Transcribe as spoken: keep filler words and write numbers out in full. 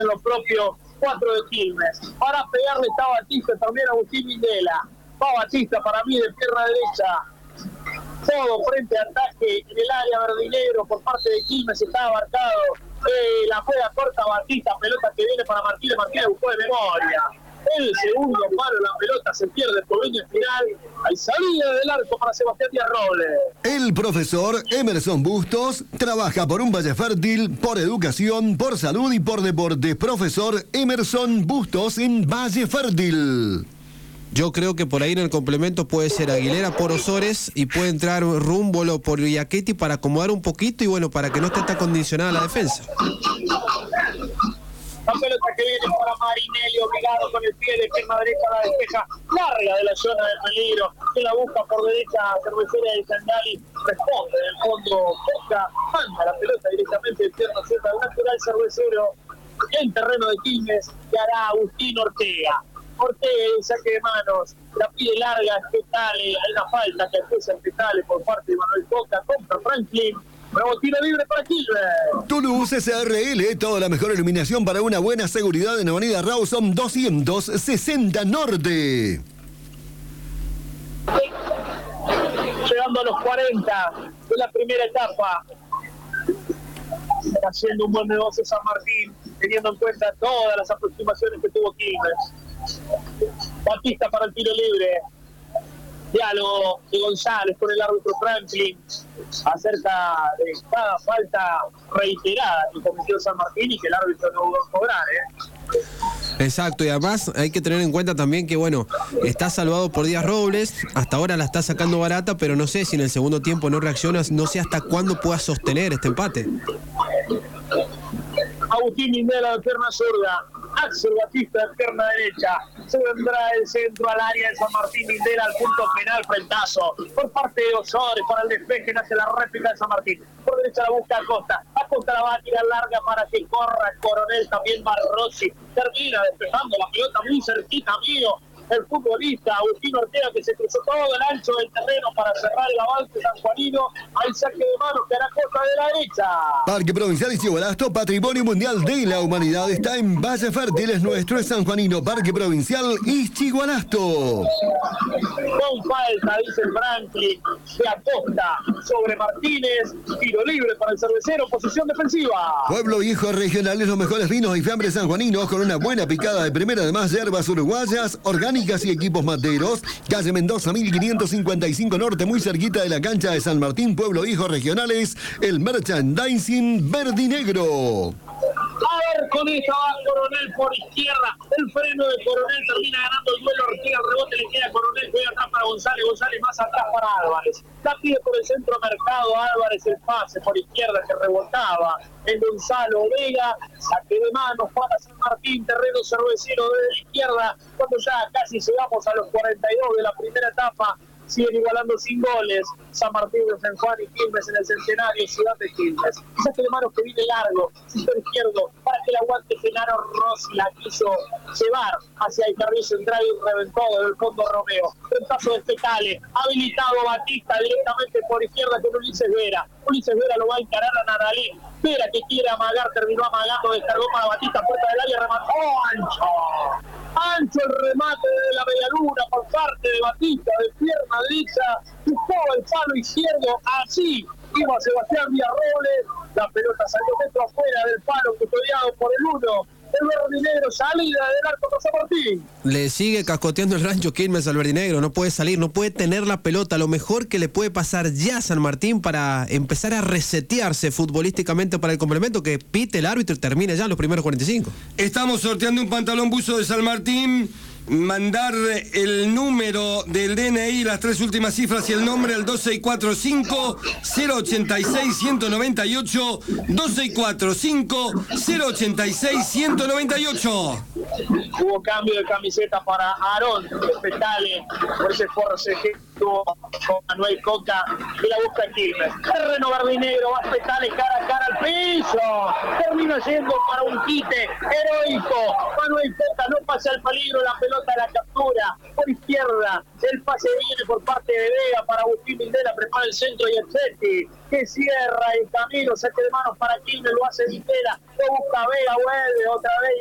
lo propio cuatro de Quilmes. Para pegarle está Batista, también Agustín Mindela. Va Batista para mí de pierna derecha. Todo frente a ataque en el área verdinegro por parte de Quilmes, está abarcado. Eh, la juega corta Batista, pelota que viene para Martínez. Martínez buscó de memoria. El segundo palo, la pelota se pierde por línea final. Hay salida del arco para Sebastián Díaz Robles. El profesor Emerson Bustos trabaja por un valle fértil, por educación, por salud y por deporte. Profesor Emerson Bustos en Valle Fértil. Yo creo que por ahí en el complemento puede ser Aguilera por Osores y puede entrar Rúmbolo por Iaquetti para acomodar un poquito y bueno, para que no esté tan condicionada la defensa. La pelota que viene para Marinelli, obligado con el pie de pierna derecha, la despeja larga de la zona de peligro, que la busca por derecha Cervecera de Sangali, responde del fondo, toca, manda la pelota directamente de pierna zurda al lateral Cervecero en terreno de Quilmes, que hará Agustín Ortega. Ortega el saque de manos, la pide larga, Petale, hay una falta que empieza en Petale por parte de Manuel Coca contra Franklin. Nuevo tiro libre para Quilmes. Toulouse S R L, toda la mejor iluminación para una buena seguridad en Avenida Rawson doscientos sesenta Norte. Llegando a los cuarenta de la primera etapa. Haciendo un buen negocio San Martín, teniendo en cuenta todas las aproximaciones que tuvo Quilmes. Batista para el tiro libre. Diálogo de González con el árbitro Franklin acerca de cada falta reiterada que cometió San Martín y que el árbitro no pudo cobrar, ¿eh? Exacto, y además hay que tener en cuenta también que, bueno, está salvado por Díaz Robles, hasta ahora la está sacando barata, pero no sé si en el segundo tiempo no reacciona, no sé hasta cuándo pueda sostener este empate. Agustín Mindela de pierna zurda, Axel Batista de pierna derecha, se vendrá el centro al área de San Martín. Mindela al punto penal, frentazo por parte de Osores para el despeje hacia la réplica de San Martín. Por derecha la busca Acosta, Acosta la va a tirar larga para que corra el Coronel, también Barrossi, termina despejando la pelota muy cerquita, amigo. El futbolista Agustín Ortega, que se cruzó todo el ancho del terreno para cerrar el avance sanjuanino. Hay saque de manos que hará Costa de la derecha. Parque Provincial Ischigualasto, Patrimonio Mundial de la Humanidad, está en Valle Fértil, es nuestro, es sanjuanino. Parque Provincial Ischigualasto. Con falta, dice Franklin, de Acosta sobre Martínez. Tiro libre para el Cervecero, posición defensiva. Pueblo Viejo Regional, es los mejores vinos y fiambres sanjuaninos con una buena picada de primera, además hierbas uruguayas, orgánicas y equipos materos. Calle Mendoza mil quinientos cincuenta y cinco Norte, muy cerquita de la cancha de San Martín. Pueblo Viejo Regionales, el merchandising verde y negro. A ver, con esta va Coronel por izquierda. El freno de Coronel termina ganando el duelo. Ortega, el rebote le queda a Coronel. Juega atrás para González. González más atrás para Álvarez. La pide por el centro Mercado. Álvarez el pase por izquierda que rebotaba en Gonzalo Vega. Saque de manos para San Martín. Terreno Cervecero de la izquierda. Cuando ya casi llegamos a los cuarenta y dos de la primera etapa. Siguen igualando sin goles San Martín de San Juan y Quilmes en el Centenario, Ciudad de Quilmes. Saque de manos que viene largo, sector izquierdo, para que el aguante Genaro Rossi la quiso llevar hacia el carril central y reventó desde el fondo Romeo. El paso de Petale, habilitado Batista directamente por izquierda con Ulises Vera. Ulises Vera lo va a encarar a Nadalín. Vera que quiere amagar, terminó amagando, descargó para Batista, puerta del área, remató ancho. Ancho el remate de la medialuna por parte de Batista, de pierna derecha, buscó el palo izquierdo, así iba Sebastián Díaz Robles, la pelota salió dentro afuera del palo, custodiado por el uno, el verdinegro, salida del arco para San Martín. Le sigue cascoteando el rancho Quilmes al verdinegro, no puede salir, no puede tener la pelota. Lo mejor que le puede pasar ya a San Martín para empezar a resetearse futbolísticamente para el complemento, que pite el árbitro y termine ya en los primeros cuarenta y cinco. Estamos sorteando un pantalón buzo de San Martín. Mandar el número del D N I, las tres últimas cifras y el nombre al dos seis cuatro cinco, cero ocho seis, uno nueve ocho, dos seis cuatro cinco, cero ocho seis, uno nueve ocho. Hubo cambio de camiseta para Aarón Petale por ese forcejeo estuvo con Manuel Coca y la busca Quilmes. Terreno verde y negro, va a petarle cara a cara al piso. Termina yendo para un quite heroico. Manuel Coca no pasa el peligro, la pelota la captura por izquierda. El pase viene por parte de Vega para Agustín Videla, prepara el centro y Etzetti, que cierra el camino, saque de manos para Quilmes, lo hace Videla, lo busca Vega, vuelve otra vez.